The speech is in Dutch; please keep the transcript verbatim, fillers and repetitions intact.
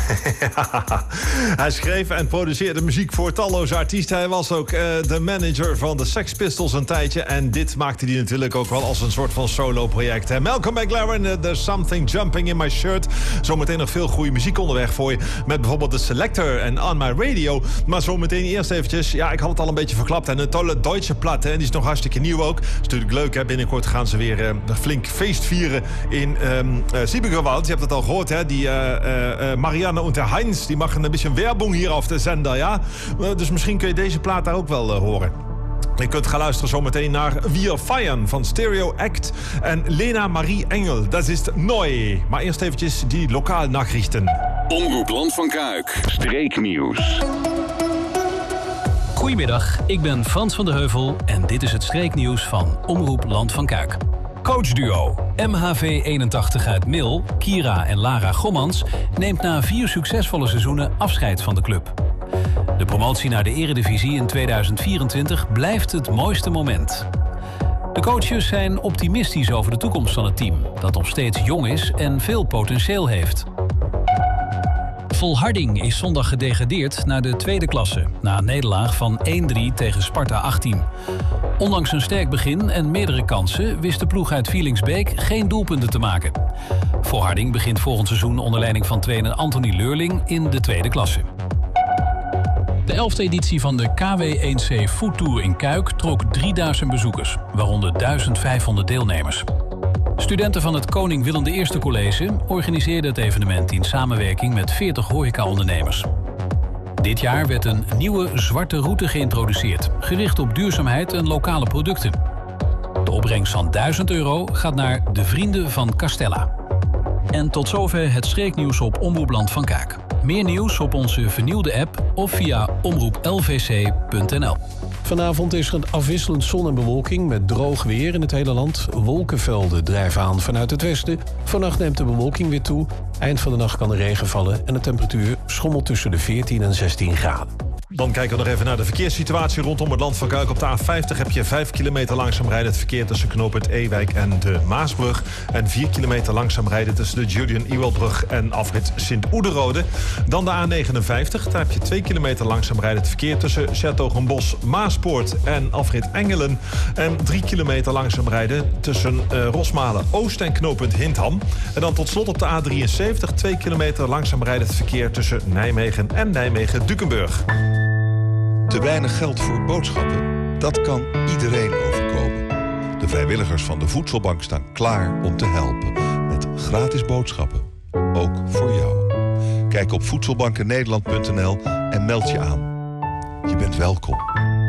Hij schreef en produceerde muziek voor talloze artiesten. Hij was ook uh, de manager van de Sex Pistols een tijdje. En dit maakte hij natuurlijk ook wel als een soort van solo-project. Hè? Malcolm McLaren, uh, There's Something Jumping in My Shirt. Zometeen nog veel goede muziek onderweg voor je. Met bijvoorbeeld The Selector en On My Radio. Maar zometeen eerst eventjes, ja, ik had het al een beetje verklapt. En een tolle Deutsche Platte, en die is nog hartstikke nieuw ook. Is natuurlijk leuk, hè? Binnenkort gaan ze weer uh, flink feest vieren in um, uh, Siebengerwald. Je hebt het al gehoord, hè? Die uh, uh, uh, Marianne und der Heinz, die maken een beetje werbung hier op de zender, ja? Uh, dus misschien kun je deze plaat daar ook wel uh, horen. Je kunt gaan luisteren zometeen naar Wir Feiern van Stereo Act en Lena Marie Engel. Dat is neu. Maar eerst eventjes die lokaalnachrichten. Omroep Land van Kuik. Streeknieuws. Goedemiddag, ik ben Frans van de Heuvel en dit is het streeknieuws van Omroep Land van Kuik. Coachduo M H V eenentachtig uit Mil, Kira en Lara Gommans, neemt na vier succesvolle seizoenen afscheid van de club. De promotie naar de Eredivisie in tweeduizend vierentwintig blijft het mooiste moment. De coaches zijn optimistisch over de toekomst van het team, dat nog steeds jong is en veel potentieel heeft. Volharding is zondag gedegradeerd naar de tweede klasse, na een nederlaag van één drie tegen Sparta achttien. Ondanks een sterk begin en meerdere kansen wist de ploeg uit Vielingsbeek geen doelpunten te maken. Volharding begint volgend seizoen onder leiding van trainer Anthony Leurling in de tweede klasse. De elfde editie van de K W één C Food Tour in Kuik trok drieduizend bezoekers, waaronder duizend vijfhonderd deelnemers. Studenten van het Koning Willem de Eerste College organiseerden het evenement in samenwerking met veertig horecaondernemers. Dit jaar werd een nieuwe zwarte route geïntroduceerd, gericht op duurzaamheid en lokale producten. De opbrengst van duizend euro gaat naar de Vrienden van Castella. En tot zover het streeknieuws op Omroep Land van Kuik. Meer nieuws op onze vernieuwde app of via omroep l v c punt n l. Vanavond is er een afwisselend zon en bewolking met droog weer in het hele land. Wolkenvelden drijven aan vanuit het westen. Vannacht neemt de bewolking weer toe. Eind van de nacht kan er regen vallen en de temperatuur schommelt tussen de veertien en zestien graden. Dan kijken we nog even naar de verkeerssituatie rondom het Land van Kuik. Op de A vijftig heb je vijf kilometer langzaam rijden. Het verkeer tussen knooppunt Ewijk en de Maasbrug. En vier kilometer langzaam rijden tussen de Julian Ewaldbrug en afrit Sint-Oederode. Dan de A negenenvijftig. Daar heb je twee kilometer langzaam rijden. Het verkeer tussen 's-Hertogenbosch, Maaspoort en afrit Engelen. En drie kilometer langzaam rijden tussen uh, Rosmalen Oost en knooppunt Hintham. En dan tot slot op de A drieënzeventig. twee kilometer langzaam rijden. Het verkeer tussen Nijmegen en Nijmegen-Dukenburg. Te weinig geld voor boodschappen? Dat kan iedereen overkomen. De vrijwilligers van de Voedselbank staan klaar om te helpen. Met gratis boodschappen. Ook voor jou. Kijk op voedselbanken nederland punt n l en meld je aan. Je bent welkom.